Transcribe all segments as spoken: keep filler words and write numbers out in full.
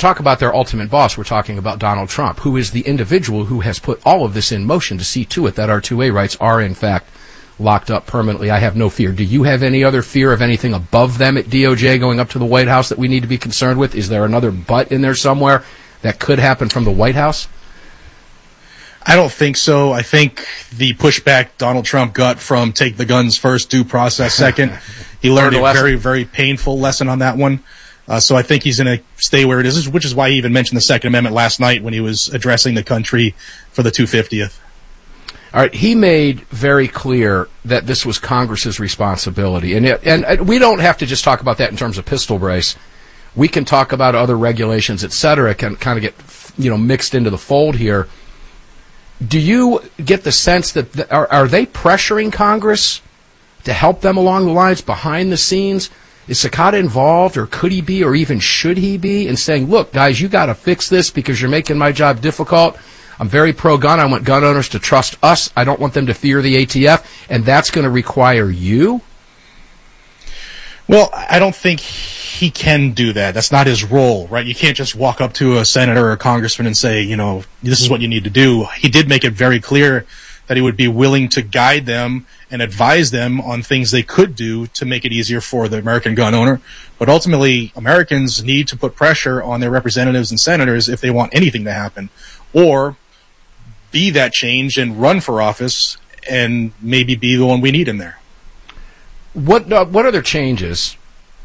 talk about their ultimate boss, we're talking about Donald Trump, who is the individual who has put all of this in motion to see to it that our two A rights are, in fact, locked up permanently. I have no fear. Do you have any other fear of anything above them at D O J going up to the White House that we need to be concerned with? Is there another butt in there somewhere that could happen from the White House? I don't think so. I think the pushback Donald Trump got from take the guns first, due process second, he learned a very, very painful lesson on that one. Uh, so I think he's going to stay where it is, which is why he even mentioned the Second Amendment last night when he was addressing the country for the two fiftieth. All right, he made very clear that this was Congress's responsibility. And, it, and and we don't have to just talk about that in terms of pistol brace. We can talk about other regulations, et cetera, can kind of get, you know, mixed into the fold here. Do you get the sense that, the, are, are they pressuring Congress to help them along the lines behind the scenes? Is Cicada involved, or could he be, or even should he be, in saying, look, guys, you got to fix this because you're making my job difficult. I'm very pro-gun. I want gun owners to trust us. I don't want them to fear the A T F, and that's going to require you? Well, I don't think he can do that. That's not his role, right? You can't just walk up to a senator or a congressman and say, you know, this is what you need to do. He did make it very clear that he would be willing to guide them and advise them on things they could do to make it easier for the American gun owner. But ultimately, Americans need to put pressure on their representatives and senators if they want anything to happen, or be that change and run for office and maybe be the one we need in there. What uh, what other changes?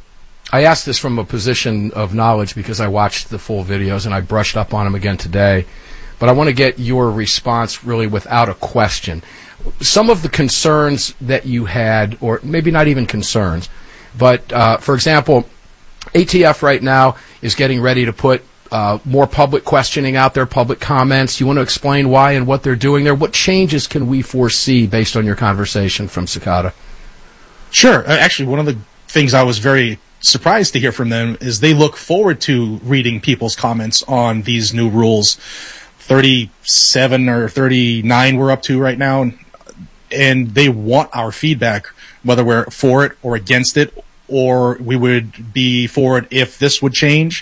I asked this from a position of knowledge because I watched the full videos and I brushed up on them again today. But I want to get your response really without a question. Some of the concerns that you had, or maybe not even concerns, but uh, for example, A T F right now is getting ready to put uh, more public questioning out there, public comments. You want to explain why and what they're doing there? What changes can we foresee based on your conversation from Cicada? Sure. Actually, one of the things I was very surprised to hear from them is they look forward to reading people's comments on these new rules. thirty-seven or thirty-nine we're up to right now, and they want our feedback, whether we're for it or against it, or we would be for it if this would change.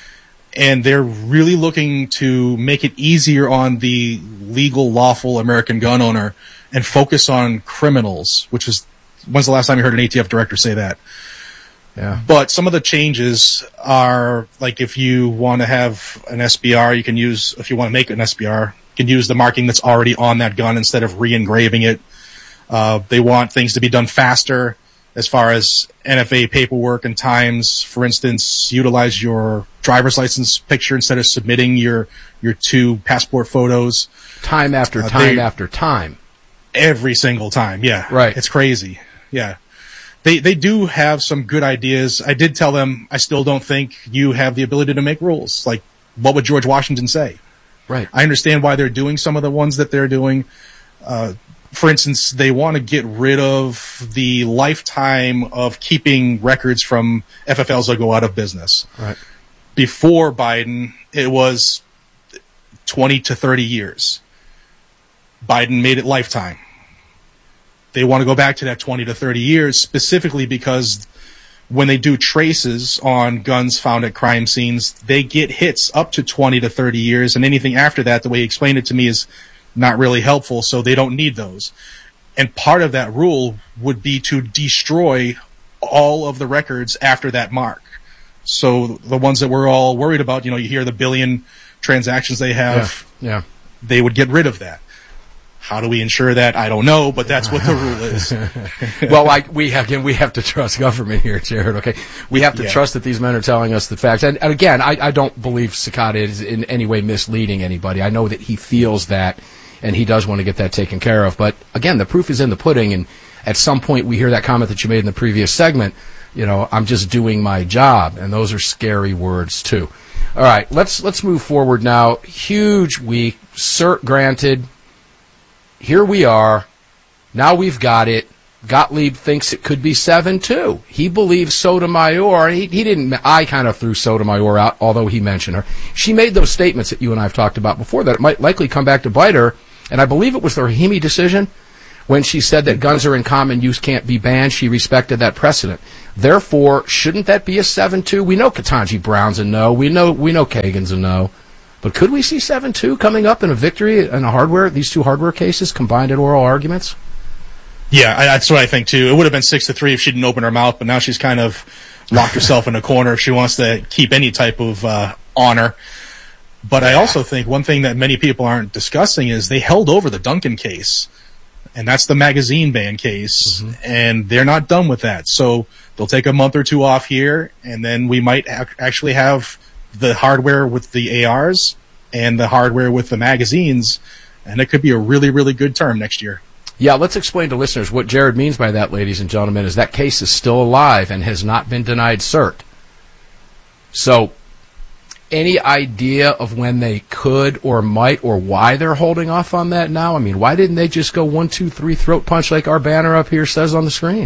And they're really looking to make it easier on the legal, lawful American gun owner and focus on criminals, which is, when's the last time you heard an A T F director say that? Yeah. But some of the changes are, like, if you want to have an S B R, you can use, if you want to make an S B R, you can use the marking that's already on that gun instead of re-engraving it. Uh, they want things to be done faster as far as N F A paperwork and times. For instance, utilize your driver's license picture instead of submitting your, your two passport photos. Time after uh, time they, after time. Every single time, yeah. Right. It's crazy, yeah. They they do have some good ideas. I did tell them I still don't think you have the ability to make rules. Like, what would George Washington say? Right. I understand why they're doing some of the ones that they're doing. Uh, for instance, they want to get rid of the lifetime of keeping records from F F Ls that go out of business. Right. Before Biden, it was twenty to thirty years. Biden made it lifetime. They want to go back to that twenty to thirty years, specifically because when they do traces on guns found at crime scenes, they get hits up to twenty to thirty years, and anything after that, the way he explained it to me, is not really helpful, so they don't need those. And part of that rule would be to destroy all of the records after that mark. So the ones that we're all worried about, you know, you hear the billion transactions they have, yeah, yeah. They would get rid of that. How do we ensure that? I don't know, but that's what the rule is. Well, like we have, again, we have to trust government here, Jared. Okay, we have to yeah. trust that these men are telling us the facts. And, and again, I, I don't believe Cicada is in any way misleading anybody. I know that he feels that, and he does want to get that taken care of. But again, the proof is in the pudding. And at some point, we hear that comment that you made in the previous segment. You know, I'm just doing my job, and those are scary words too. All right, let's let's move forward now. Huge week, cert granted. Here we are. Now we've got it. Gottlieb thinks it could be seven two. He believes Sotomayor. He, he didn't. I kind of threw Sotomayor out, although he mentioned her. She made those statements that you and I have talked about before that it might likely come back to bite her. And I believe it was the Rahimi decision When she said that guns are in common use, can't be banned, she respected that precedent. Therefore, shouldn't that be a seven two? We know Ketanji Brown's a no. We know we know Kagan's a no. But could we see seven two coming up in a victory in a hardware, these two hardware cases combined in oral arguments? Yeah, I, that's what I think too. It would have been six to three if she didn't open her mouth, but now she's kind of locked herself in a corner if she wants to keep any type of uh, honor. But I also think one thing that many people aren't discussing is they held over the Duncan case. And that's the magazine ban case, mm-hmm. and they're not done with that. So they'll take a month or two off here, and then we might ac- actually have the hardware with the A Rs and the hardware with the magazines, and it could be a really, really good term next year. Yeah, let's explain to listeners what Jared means by that, ladies and gentlemen, is that case is still alive and has not been denied cert. So any idea of when they could or might or why they're holding off on that now? I mean, why didn't they just go one, two, three, throat punch like our banner up here says on the screen?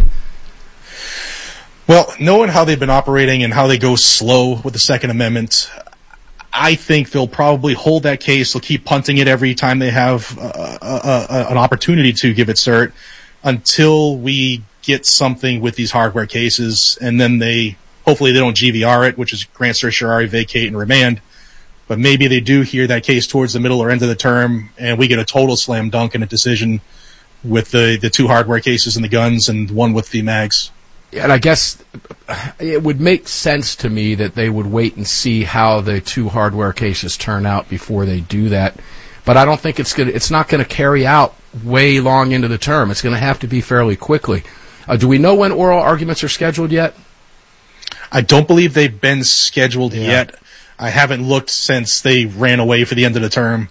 Well, knowing how they've been operating and how they go slow with the Second Amendment, I think they'll probably hold that case. They'll keep punting it every time they have uh, uh, uh, an opportunity to give it cert until we get something with these hardware cases, and then they hopefully they don't G V R it, which is grant certiorari, vacate, and remand. But maybe they do hear that case towards the middle or end of the term, and we get a total slam dunk in a decision with the, the two hardware cases and the guns and one with the mags. And I guess it would make sense to me that they would wait and see how the two hardware cases turn out before they do that. But I don't think it's gonna, it's not going to carry out way long into the term. It's going to have to be fairly quickly. Uh, do we know when oral arguments are scheduled yet? I don't believe they've been scheduled yeah. yet. I haven't looked since they ran away for the end of the term,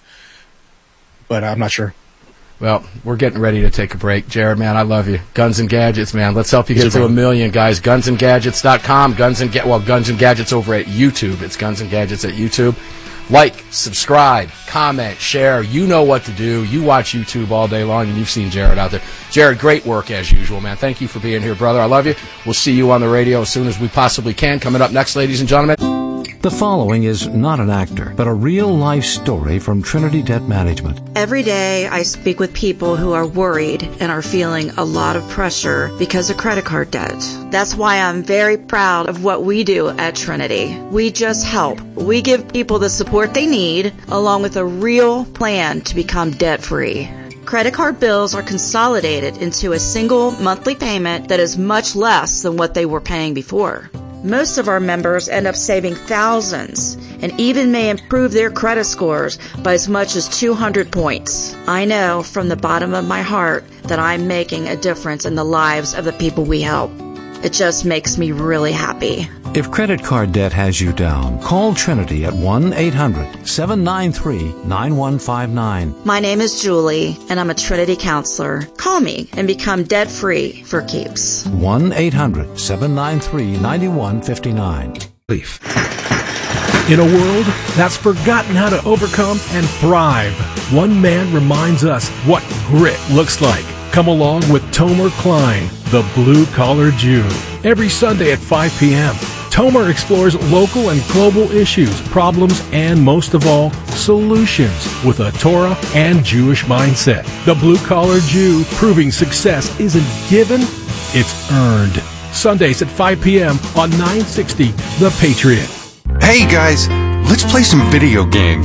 but I'm not sure. Well, we're getting ready to take a break. Jared, man, I love you. Guns and Gadgets, man. Let's help you get to a million, guys. guns and gadgets dot com. Guns and Ga- well, Guns and Gadgets over at YouTube. It's Guns and Gadgets at YouTube. Like, subscribe, comment, share. You know what to do. You watch YouTube all day long, and you've seen Jared out there. Jared, great work as usual, man. Thank you for being here, brother. I love you. We'll see you on the radio as soon as we possibly can. Coming up next, ladies and gentlemen. The following is not an actor, but a real-life story from Trinity Debt Management. Every day I speak with people who are worried and are feeling a lot of pressure because of credit card debt. That's why I'm very proud of what we do at Trinity. We just help. We give people the support they need, along with a real plan to become debt-free. Credit card bills are consolidated into a single monthly payment that is much less than what they were paying before. Most of our members end up saving thousands and even may improve their credit scores by as much as two hundred points. I know from the bottom of my heart that I'm making a difference in the lives of the people we help. It just makes me really happy. If credit card debt has you down, call Trinity at one eight hundred seven nine three nine one five nine. My name is Julie, and I'm a Trinity counselor. Call me and become debt-free for keeps. one eight hundred seven nine three nine one five nine. In a world that's forgotten how to overcome and thrive, one man reminds us what grit looks like. Come along with Tomer Klein, the blue-collar Jew. Every Sunday at five p.m., Tomer explores local and global issues, problems, and most of all, solutions with a Torah and Jewish mindset. The blue-collar Jew, proving success isn't given, it's earned. Sundays at five p.m. on nine sixty The Patriot. Hey guys, let's play some video games.